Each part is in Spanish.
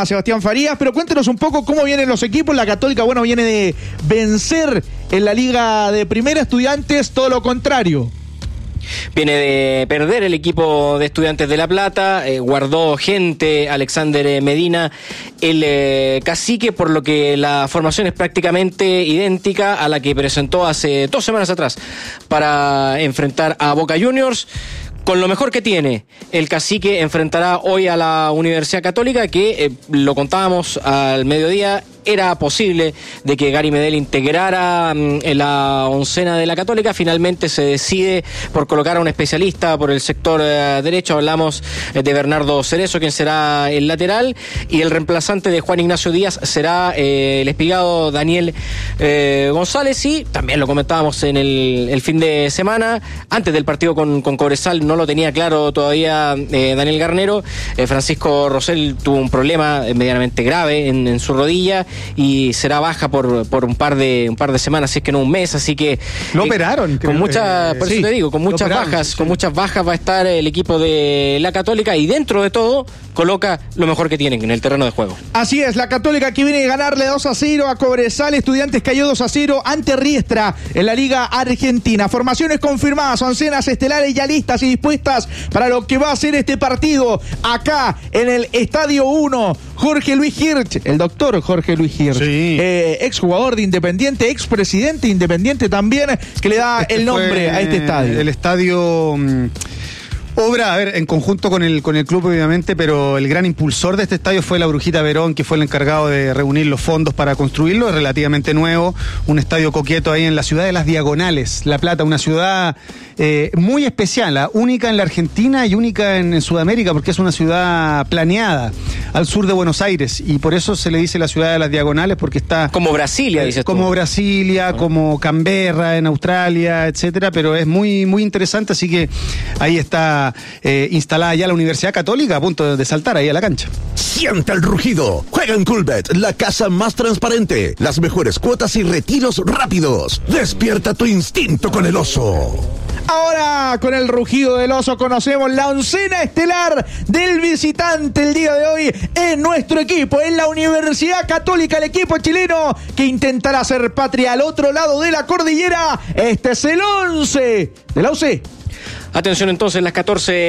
Sebastián Farías, pero cuéntenos un poco cómo vienen los equipos. La Católica, bueno, viene de vencer en la Liga de Primera. Estudiantes, todo lo contrario. Viene de perder el equipo de Estudiantes de La Plata, guardó gente, Alexander Medina, el cacique, por lo que la formación es prácticamente idéntica a la que presentó hace 2 semanas atrás para enfrentar a Boca Juniors. Con lo mejor que tiene, el cacique enfrentará hoy a la Universidad Católica, que lo contábamos al mediodía, era posible de que Gary Medel integrara en la oncena de la Católica. Finalmente se decide por colocar a un especialista por el sector derecho. Hablamos de Bernardo Cerezo, quien será el lateral, y el reemplazante de Juan Ignacio Díaz será el espigado Daniel González. Y también lo comentábamos en el fin de semana, antes del partido con Cobresal, no lo tenía claro todavía Daniel Garnero. Francisco Rosell tuvo un problema medianamente grave en su rodilla y será baja por un par de semanas, si es que no un mes, así que lo operaron, con muchas, por eso te digo, con muchas bajas, sí. Con muchas bajas va a estar el equipo de la Católica, y dentro de todo coloca lo mejor que tienen en el terreno de juego. Así es, la Católica que viene a ganarle 2-0 a Cobresal. Estudiantes cayó 2-0 ante Riestra en la Liga Argentina. Formaciones confirmadas, oncenas estelares ya listas y dispuestas para lo que va a ser este partido acá en el Estadio 1. Jorge Luis Hirsch, el doctor Jorge Luis Hirsch, sí. Exjugador de Independiente, expresidente de Independiente también, que le da el nombre a este estadio. El estadio obra, a ver, en conjunto con el club obviamente, pero el gran impulsor de este estadio fue la Brujita Verón, que fue el encargado de reunir los fondos para construirlo. Es relativamente nuevo, un estadio coqueto ahí en la ciudad de Las Diagonales, La Plata, una ciudad muy especial, la única en la Argentina y única en Sudamérica, porque es una ciudad planeada al sur de Buenos Aires, y por eso se le dice la ciudad de Las Diagonales, porque está como Brasilia, dices tú. Como Brasilia, como Canberra en Australia, etcétera, pero es muy, muy interesante, así que ahí está instalada ya la Universidad Católica, a punto de saltar ahí a la cancha. Siente el rugido, juega en Coolbet, la casa más transparente, las mejores cuotas y retiros rápidos. Despierta tu instinto con el oso. Ahora, con el rugido del oso, conocemos la oncena estelar del visitante el día de hoy en nuestro equipo, en la Universidad Católica, el equipo chileno que intentará hacer patria al otro lado de la cordillera. Este es el 11 de la UC. Atención entonces, las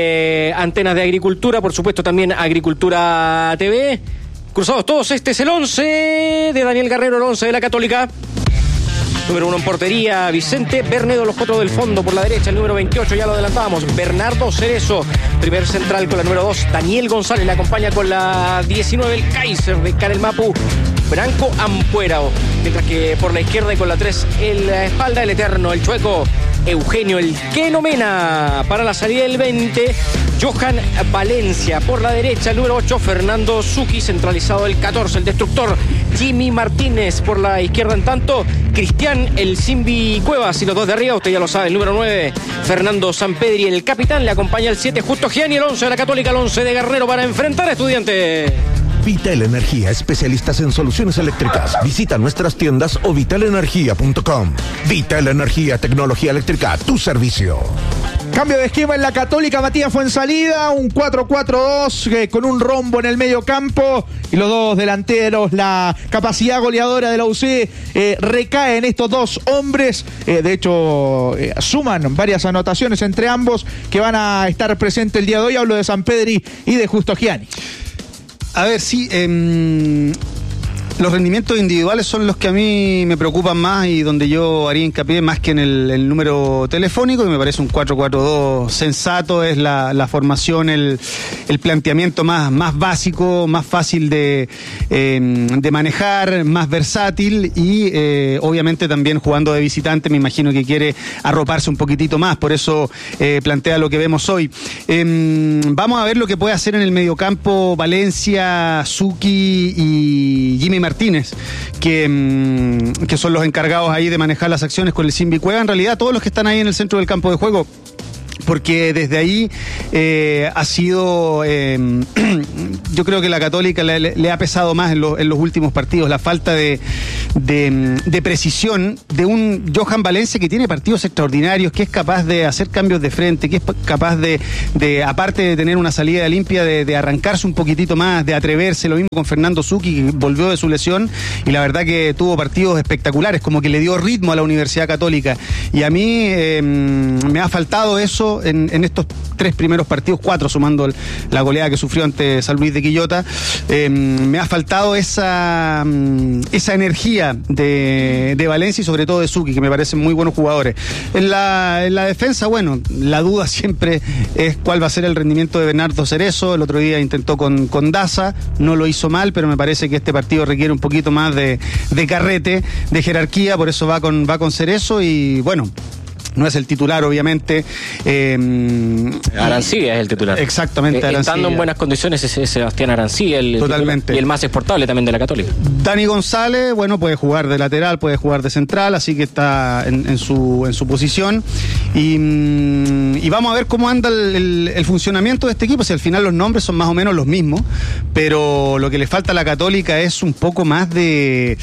14 antenas de Agricultura, por supuesto también Agricultura TV. Cruzados todos, este es el 11 de Daniel Garnero, el 11 de la Católica. Número 1 en portería, Vicente Bernedo, los 4 del fondo por la derecha, el número 28, ya lo adelantábamos, Bernardo Cerezo, primer central con la número 2, Daniel González, le acompaña con la 19, el Kaiser de Karel Mapu, Branco Ampuero, mientras que por la izquierda y con la 3, en la espalda, el eterno, el chueco, Eugenio el Quenomena. Para la salida del 20, Johan Valencia. Por la derecha, el número 8, Fernando Zucchi. Centralizado el 14, el destructor, Jimmy Martínez. Por la izquierda, en tanto, Cristian el Simbi Cuevas. Y los 2 de arriba, usted ya lo sabe, el número 9, Fernando Sampedri. El capitán, le acompaña el 7, Justo Gianni. El 11 de la Católica, el 11 de Garnero para enfrentar a Estudiantes. Vital Energía, especialistas en soluciones eléctricas. Visita nuestras tiendas o vitalenergia.com. Vital Energía, tecnología eléctrica a tu servicio. Cambio de esquema en la Católica, Matías Fuensalida, un 4-4-2 con un rombo en el medio campo y los 2 delanteros. La capacidad goleadora de la UC recae en estos 2 hombres. De hecho, suman varias anotaciones entre ambos que van a estar presentes el día de hoy. Hablo de Sampedri y de Justo Gianni. A ver, sí, los rendimientos individuales son los que a mí me preocupan más y donde yo haría hincapié más que en el número telefónico, y me parece un 4-4-2 sensato, es la formación, el planteamiento más básico, más fácil de manejar, más versátil y obviamente también jugando de visitante, me imagino que quiere arroparse un poquitito más, por eso plantea lo que vemos hoy. Vamos a ver lo que puede hacer en el mediocampo Valencia, Zucchi y Jimmy Martínez, que son los encargados ahí de manejar las acciones con el Simbi Cueva. En realidad todos los que están ahí en el centro del campo de juego porque desde ahí ha sido, yo creo que la Católica le ha pesado más en los últimos partidos, la falta de precisión de un Johan Valencia que tiene partidos extraordinarios, que es capaz de hacer cambios de frente, que es capaz de aparte de tener una salida limpia, de arrancarse un poquitito más, de atreverse. Lo mismo con Fernando Zucchi, que volvió de su lesión y la verdad que tuvo partidos espectaculares, como que le dio ritmo a la Universidad Católica, y a mí me ha faltado eso en estos 3 primeros partidos, 4 sumando la goleada que sufrió ante San Luis de Quillota. Me ha faltado esa energía de Valencia y sobre todo de Zucchi, que me parecen muy buenos jugadores. En la defensa, bueno, la duda siempre es cuál va a ser el rendimiento de Bernardo Cerezo. El otro día intentó con Daza, no lo hizo mal, pero me parece que este partido requiere un poquito más de carrete, de jerarquía, por eso va con Cerezo y bueno, no es el titular, obviamente. Arancibia es el titular. Exactamente, Arancibia. Estando en buenas condiciones es Sebastián Arancibia, el totalmente titular, y el más exportable también de la Católica. Dani González, bueno, puede jugar de lateral, puede jugar de central, así que está en su posición. Y vamos a ver cómo anda el funcionamiento de este equipo. Si al final los nombres son más o menos los mismos, pero lo que le falta a la Católica es un poco más de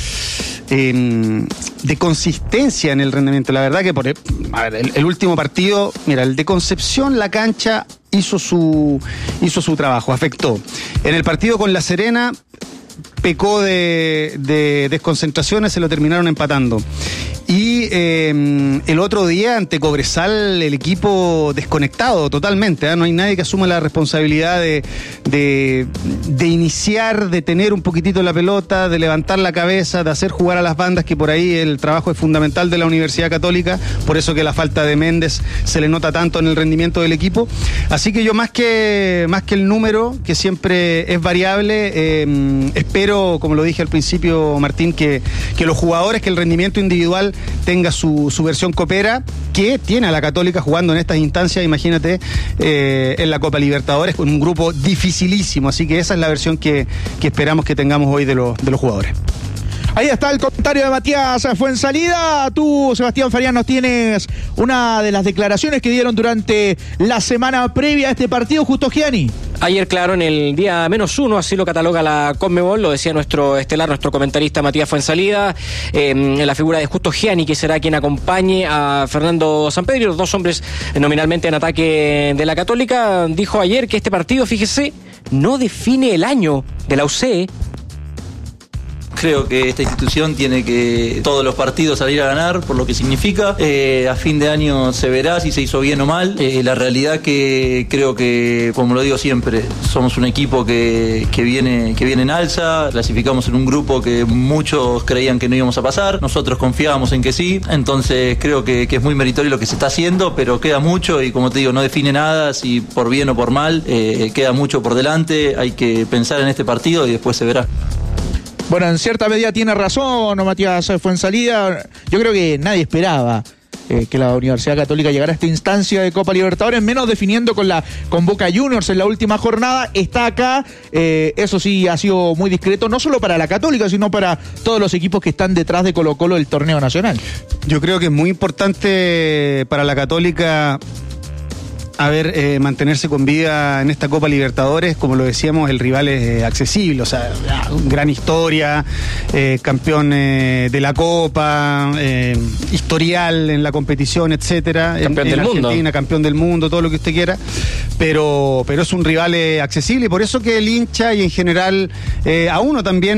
consistencia en el rendimiento. La verdad que el último partido, mira, el de Concepción, la cancha hizo su trabajo, afectó. En el partido con La Serena pecó de desconcentraciones, se lo terminaron empatando. Y el otro día ante Cobresal el equipo desconectado totalmente, ¿eh? No hay nadie que asuma la responsabilidad de iniciar, de tener un poquitito la pelota, de levantar la cabeza, de hacer jugar a las bandas, que por ahí el trabajo es fundamental de la Universidad Católica, por eso que la falta de Méndez se le nota tanto en el rendimiento del equipo. Así que yo más que el número, que siempre es variable, espero, como lo dije al principio, Martín, que los jugadores, que el rendimiento individual tenga su versión copera, que tiene a la Católica jugando en estas instancias, imagínate, en la Copa Libertadores, con un grupo dificilísimo. Así que esa es la versión que esperamos que tengamos hoy de los jugadores. Ahí está el comentario de Matías Fuensalida. Tú, Sebastián Farias, nos tienes una de las declaraciones que dieron durante la semana previa a este partido, Justo Gianni. Ayer, claro, en el día -1, así lo cataloga la Conmebol, lo decía nuestro comentarista Matías Fuensalida, en la figura de Justo Gianni, que será quien acompañe a Fernando Sampedri, los 2 hombres nominalmente en ataque de la Católica. Dijo ayer que este partido, fíjese, no define el año de la UC. Creo que esta institución tiene que todos los partidos salir a ganar, por lo que significa. A fin de año se verá si se hizo bien o mal. La realidad que creo que, como lo digo siempre, somos un equipo que viene en alza. Clasificamos en un grupo que muchos creían que no íbamos a pasar. Nosotros confiábamos en que sí. Entonces creo que es muy meritorio lo que se está haciendo, pero queda mucho y, como te digo, no define nada si por bien o por mal. Queda mucho por delante. Hay que pensar en este partido y después se verá. Bueno, en cierta medida tiene razón, ¿no, Matías Fuensalida? Yo creo que nadie esperaba que la Universidad Católica llegara a esta instancia de Copa Libertadores, menos definiendo con Boca Juniors en la última jornada. Está acá, eso sí ha sido muy discreto, no solo para la Católica, sino para todos los equipos que están detrás de Colo-Colo del torneo nacional. Yo creo que es muy importante para la Católica mantenerse con vida en esta Copa Libertadores. Como lo decíamos, el rival es accesible, o sea, gran historia, campeón de la Copa, historial en la competición, etcétera, campeón en del Argentina, mundo, campeón del mundo, todo lo que usted quiera, pero es un rival accesible, y por eso que el hincha y en general a uno también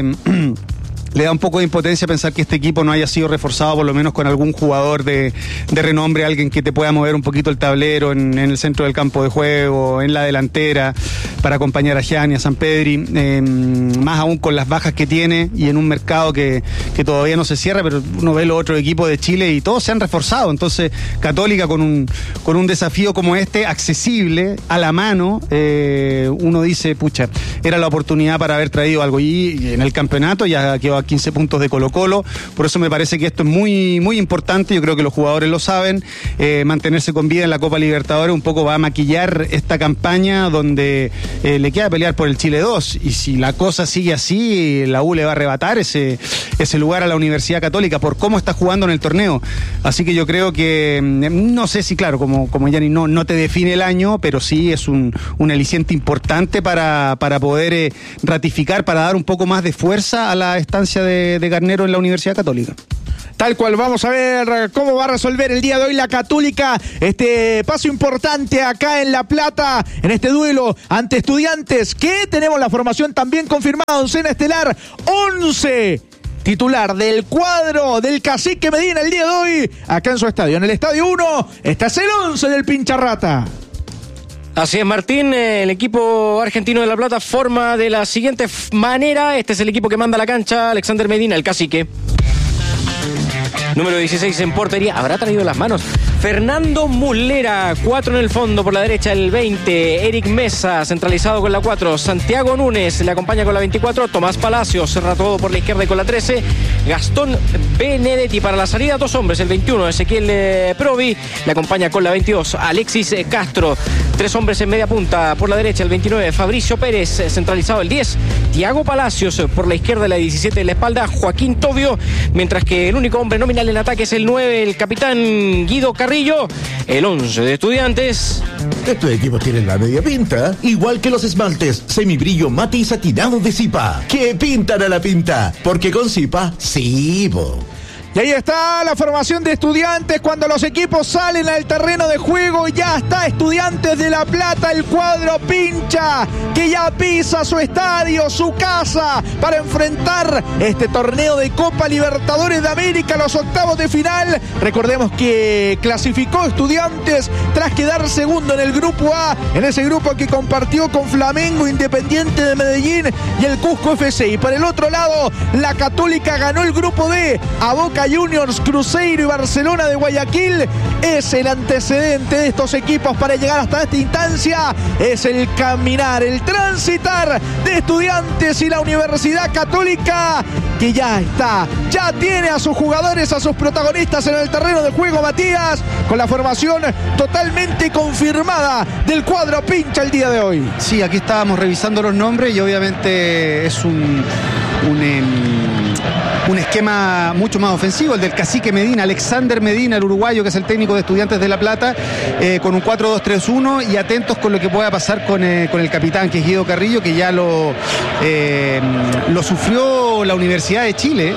le da un poco de impotencia pensar que este equipo no haya sido reforzado por lo menos con algún jugador de renombre, alguien que te pueda mover un poquito el tablero en el centro del campo de juego, en la delantera, para acompañar a Gianni, a Sampedri, más aún con las bajas que tiene y en un mercado que todavía no se cierra, pero uno ve los otros equipos de Chile y todos se han reforzado. Entonces, Católica con un desafío como este, accesible, a la mano, uno dice, pucha, era la oportunidad para haber traído algo, y en el campeonato ya quedó a 15 puntos de Colo-Colo. Por eso me parece que esto es muy, muy importante. Yo creo que los jugadores lo saben. Mantenerse con vida en la Copa Libertadores un poco va a maquillar esta campaña donde le queda pelear por el Chile 2. Y si la cosa sigue así, la U le va a arrebatar ese lugar a la Universidad Católica por cómo está jugando en el torneo. Así que yo creo que, no sé si, claro, como Gianni no te define el año, pero sí es un aliciente importante para poder ratificar, para dar un poco más de fuerza a la estancia de Garnero en la Universidad Católica. Tal cual, vamos a ver cómo va a resolver el día de hoy la Católica este paso importante acá en La Plata, en este duelo ante Estudiantes, que tenemos la formación también confirmada, oncena estelar, 11 titular del cuadro del Cacique Medina el día de hoy, acá en su estadio, en el Estadio 1, este es el 11 del Pincharrata. Así es, Martín, el equipo argentino de La Plata forma de la siguiente manera. Este es el equipo que manda a la cancha: Alexander Medina, el Cacique. Número 16 en portería, habrá traído las manos. Fernando Muslera, 4 en el fondo, por la derecha el 20. Eric Mesa, centralizado con la 4. Santiago Núñez le acompaña con la 24. Tomás Palacios cerra todo por la izquierda y con la 13. Gastón Benedetti para la salida, 2 hombres, el 21. Ezequiel Provi le acompaña con la 22. Alexis Castro, 3 hombres en media punta, por la derecha el 29. Fabricio Pérez, centralizado el 10. Tiago Palacios por la izquierda, la 17 en la espalda. Joaquín Tobio, mientras que el único hombre nominal en ataque es el 9, el capitán Guido Carrillo. El 11 de Estudiantes. Estos equipos tienen la media pinta, igual que los esmaltes semibrillo mate y satinado de Zipa, que pintan a la pinta, porque con Zipa, sí, po. Y ahí está la formación de Estudiantes cuando los equipos salen al terreno de juego. Ya está Estudiantes de La Plata, el cuadro pincha, que ya pisa su estadio, su casa, para enfrentar este torneo de Copa Libertadores de América, los octavos de final. Recordemos que clasificó Estudiantes tras quedar segundo en el grupo A, en ese grupo que compartió con Flamengo, Independiente de Medellín y el Cusco FC. Y por el otro lado, la Católica ganó el grupo D a Boca Juniors, Cruzeiro y Barcelona de Guayaquil. Es el antecedente de estos equipos para llegar hasta esta instancia. Es el caminar, el transitar de Estudiantes y la Universidad Católica, que ya está, ya tiene a sus jugadores, a sus protagonistas en el terreno de juego, Matías, con la formación totalmente confirmada del cuadro pincha el día de hoy. Sí, aquí estábamos revisando los nombres y obviamente es un esquema mucho más ofensivo, el del Cacique Medina, Alexander Medina, el uruguayo, que es el técnico de Estudiantes de La Plata, con un 4-2-3-1, y atentos con lo que pueda pasar con el capitán, que es Guido Carrillo, que ya lo sufrió la Universidad de Chile.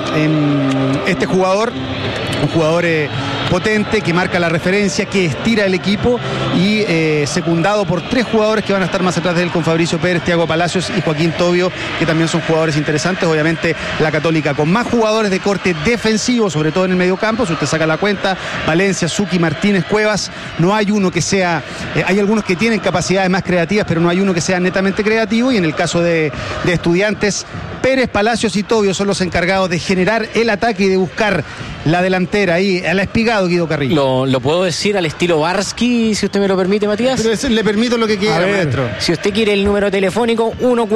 Este jugador, un jugador potente, que marca la referencia, que estira el equipo, y secundado por 3 jugadores que van a estar más atrás de él, con Fabricio Pérez, Tiago Palacios y Joaquín Tobio, que también son jugadores interesantes. Obviamente la Católica con más jugadores de corte defensivo, sobre todo en el mediocampo. Si usted saca la cuenta, Valencia, Zucchi, Martínez, Cuevas, no hay uno que sea, hay algunos que tienen capacidades más creativas, pero no hay uno que sea netamente creativo. Y en el caso de Estudiantes, Pérez, Palacios y Tobio son los encargados de generar el ataque y de buscar la delantera ahí, a la Espigado, Guido Carrillo. Lo puedo decir al estilo Barsky, si usted me lo permite, Matías. Pero le permito lo que quiera, maestro. Si usted quiere el número telefónico,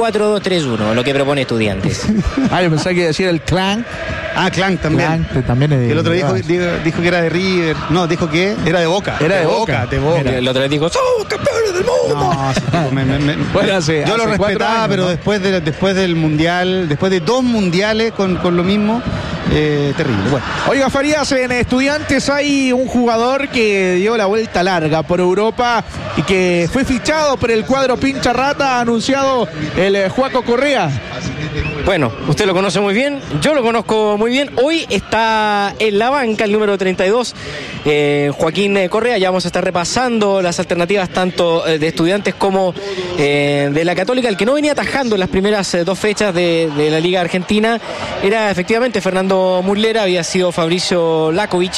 14231, lo que propone Estudiantes. Yo pensaba que decía el Clan. Clan también. Clan, también es el otro dijo que era de River. No, dijo que era de Boca. Era de Boca. El otro dijo, ¡somos campeones del mundo! No, bueno, yo lo respetaba, pero ¿no? después del Mundial, después de 2 mundiales con lo mismo, terrible. Bueno. Oiga, Farías, en Estudiantes hay un jugador que dio la vuelta larga por Europa y que fue fichado por el cuadro pincha rata, anunciado el Juaco Correa. Bueno, usted lo conoce muy bien, yo lo conozco muy bien. Hoy está en la banca el número 32, Joaquín Correa. Ya vamos a estar repasando las alternativas tanto de Estudiantes como de la Católica. El que no venía atajando en las primeras 2 fechas de la Liga Argentina era efectivamente Fernando Muslera. Había sido Fabricio Lakovic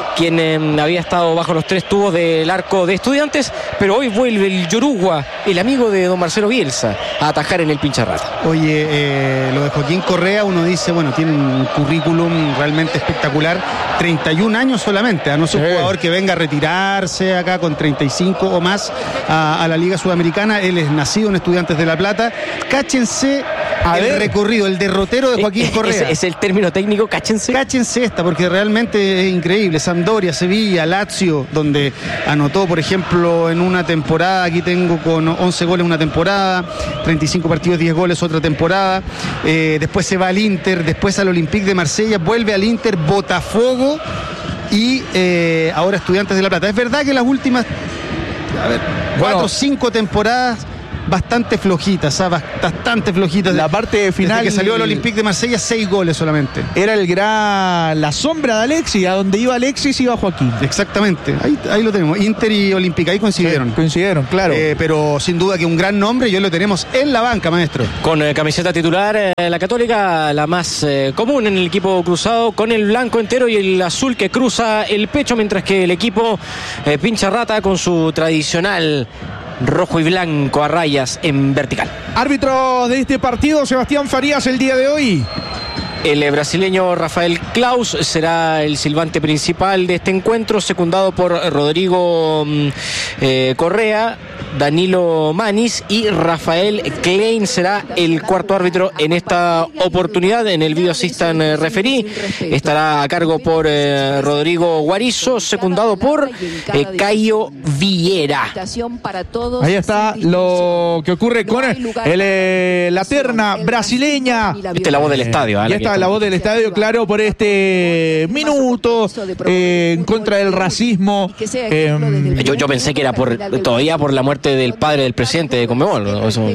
quien había estado bajo los 3 tubos del arco de Estudiantes, pero hoy vuelve el Yorugua, el amigo de don Marcelo Bielsa, a atajar en el Pincharrata. Oye, lo de Joaquín Correa, uno dice, bueno, tiene un currículum realmente espectacular, 31 años solamente, no es un jugador que venga a retirarse acá con 35 o más a la Liga Sudamericana. Él es nacido en Estudiantes de La Plata. Cáchense El recorrido, el derrotero de Joaquín Correa. Es el término técnico, cáchense. Cáchense esta, porque realmente es increíble. Sampdoria, Sevilla, Lazio, donde anotó, por ejemplo, en una temporada, aquí tengo con 11 goles una temporada, 35 partidos, 10 goles otra temporada. Después se va al Inter, después al Olympique de Marsella, vuelve al Inter, Botafogo y ahora Estudiantes de La Plata. Es verdad que las últimas 4 o 5 temporadas bastante flojitas, bastante flojitas. La parte final. Desde que salió el Olympique de Marsella, 6 goles solamente. Era la sombra de Alexis, a donde iba Alexis iba Joaquín. Exactamente, ahí lo tenemos. Inter y Olympique, ahí coincidieron. Sí, coincidieron, claro. Pero sin duda que un gran nombre y hoy lo tenemos en la banca, maestro. Con camiseta titular, la Católica, la más común en el equipo cruzado, con el blanco entero y el azul que cruza el pecho, mientras que el equipo pincha rata con su tradicional rojo y blanco a rayas en vertical. Árbitro de este partido, Sebastián Farías, el día de hoy. El brasileño Rafael Klaus será el silbante principal de este encuentro, secundado por Rodrigo Correa, Danilo Manis y Rafael Klein será el cuarto árbitro en esta oportunidad. En el video assistant referee estará a cargo por Rodrigo Guarizo, secundado por Caio Vieira. Ahí está lo que ocurre con la terna brasileña. Esta es la voz del estadio. Y esta es la voz del estadio, claro, por este minuto en contra del racismo. Yo pensé que era todavía por la muerte del padre del presidente de Conmebol.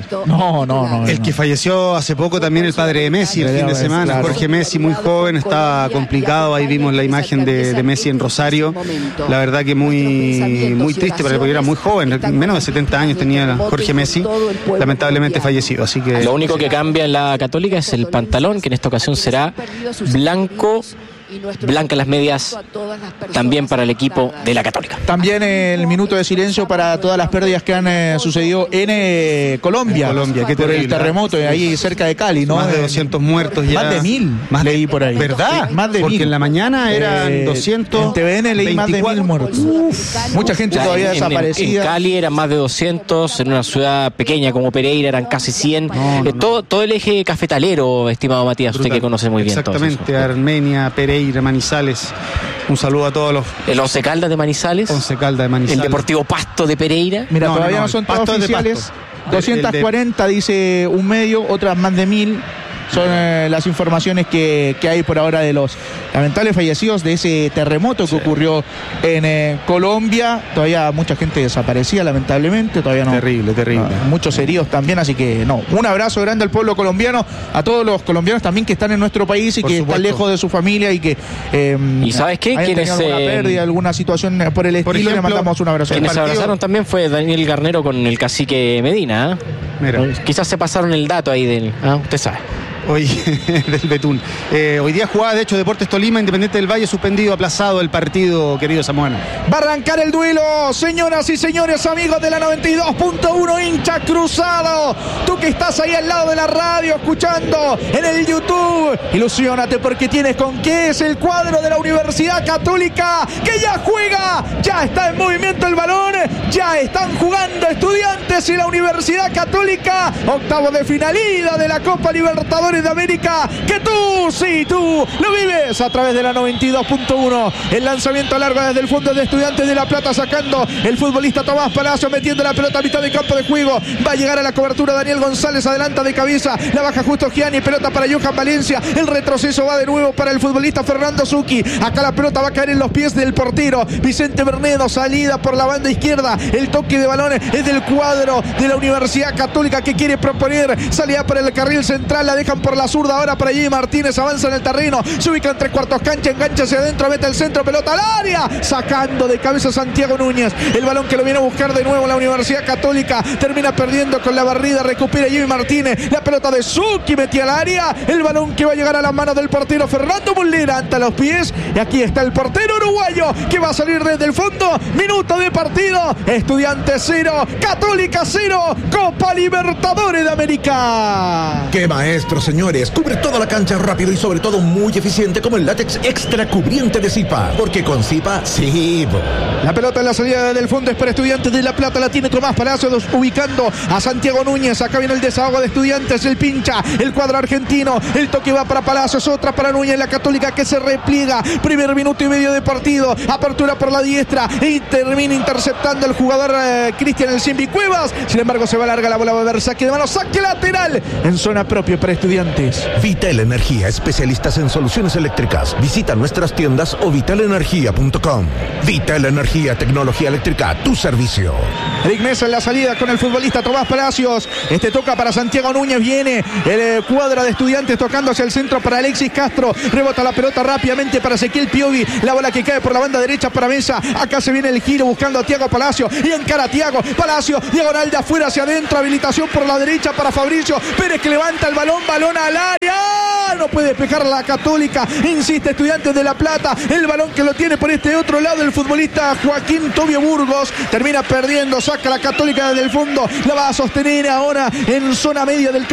No. El que falleció hace poco también, el padre de Messi, el fin de semana, claro. Jorge Messi, muy joven, estaba complicado. Ahí vimos la imagen de Messi en Rosario. La verdad que muy triste para él, porque era muy joven, menos de 70 años tenía Jorge Messi, lamentablemente fallecido. Así que lo único que cambia en la Católica es el pantalón, que en esta ocasión será blanco. Blancas las medias también para el equipo de la Católica. También el minuto de silencio para todas las pérdidas que han sucedido en Colombia, qué por terrible, el terremoto ahí cerca de Cali, ¿no? Más de 200 muertos ya. Más de 1000 leí por ahí. ¿Verdad? Más de 1000. Porque en la mañana eran 200. En TVN leí más de 1000 muertos. Mucha gente todavía desaparecida. En Cali eran más de 200, en una ciudad pequeña como Pereira eran casi 100. Todo el eje cafetalero, estimado Matías, brutal. Usted que conoce muy bien. Exactamente, Armenia, Pereira, Manizales. Un saludo a todos los. El Once Caldas de Manizales. El Deportivo Pasto de Pereira. Mira, todavía no son todos oficiales. 240 dice un medio, otras más de 1000. Son las informaciones que hay por ahora de los lamentables fallecidos de ese terremoto que ocurrió en Colombia. Todavía mucha gente desaparecida, lamentablemente. Todavía no. Terrible. Muchos heridos también, así que no. Un abrazo grande al pueblo colombiano, a todos los colombianos también que están en nuestro país y por que supuesto. Están lejos de su familia y que ¿y sabes qué? Quienes alguna pérdida, alguna situación por el estilo, ejemplo, le mandamos un abrazo. Quienes se abrazaron también fue Daniel Garnero con el cacique Medina. Mira. Quizás se pasaron el dato ahí del. Usted sabe. Hoy del Betún. Hoy día jugaba, de hecho, Deportes Tolima, Independiente del Valle, suspendido, aplazado el partido, querido Samuel. Va a arrancar el duelo, señoras y señores, amigos de la 92.1, hincha cruzado. Tú que estás ahí al lado de la radio, escuchando en el YouTube, ilusiónate porque tienes con qué. Es el cuadro de la Universidad Católica, que ya juega, ya está en movimiento el balón, ya están jugando Estudiantes y la Universidad Católica, octavos de final ida de la Copa Libertadores de América, que tú lo vives a través de la 92.1. El lanzamiento largo desde el fondo de Estudiantes de La Plata, sacando el futbolista Tomás Palacio, metiendo la pelota a mitad de campo de juego. Va a llegar a la cobertura Daniel González, adelanta de cabeza, la baja justo Gianni, pelota para Johan Valencia. El retroceso va de nuevo para el futbolista Fernando Zucchi. Acá la pelota va a caer en los pies del portero Vicente Bernedo, salida por la banda izquierda. El toque de balón es del cuadro de la Universidad Católica, que quiere proponer salida por el carril central, la dejan por la zurda ahora para Jimmy Martínez, avanza en el terreno, se ubica en 3/4 cancha, engancha hacia adentro, mete el centro, pelota al área, sacando de cabeza Santiago Núñez, el balón que lo viene a buscar de nuevo la Universidad Católica, termina perdiendo con la barrida, recupera Jimmy Martínez, la pelota de Zucchi, metía al área, el balón que va a llegar a las manos del portero Fernando Muslera, ante los pies, y aquí está el portero uruguayo, que va a salir desde el fondo. Minuto de partido, Estudiantes 0, Católica 0, Copa Libertadores de América. ¡Qué maestro, señor! señores, cubre toda la cancha rápido y sobre todo muy eficiente como el látex extra cubriente de Zipa. Porque con Zipa, sí. La pelota en la salida del fondo es para Estudiantes de La Plata. La tiene Tomás Palacios ubicando a Santiago Núñez. Acá viene el desahogo de Estudiantes. El pincha, el cuadro argentino. El toque va para Palacios, otra para Núñez. La Católica que se repliega. Primer minuto y medio de partido. Apertura por la diestra y termina interceptando el jugador Cristian El Simbi Cuevas. Sin embargo, se va larga la bola. Va a haber saque de mano. Saque lateral en zona propia para Estudiantes. Vital Energía, especialistas en soluciones eléctricas. Visita nuestras tiendas o vitalenergia.com. Vital Energía, tecnología eléctrica, tu servicio. Eric Mesa en la salida con el futbolista Tomás Palacios. Este toca para Santiago Núñez. Viene el cuadra de Estudiantes tocando hacia el centro para Alexis Castro. Rebota la pelota rápidamente para Ezequiel Piovi. La bola que cae por la banda derecha para Mesa. Acá se viene el giro buscando a Thiago Palacio. Y encara a Thiago Palacio. Diagonal de afuera hacia adentro. Habilitación por la derecha para Fabricio Pérez, que levanta el balón al área. No puede despejar la Católica. Insiste Estudiantes de La Plata. El balón que lo tiene por este otro lado el futbolista Joaquín Tobio Burgos. Termina perdiendo. Saca la Católica desde el fondo. La va a sostener ahora en zona media del campo.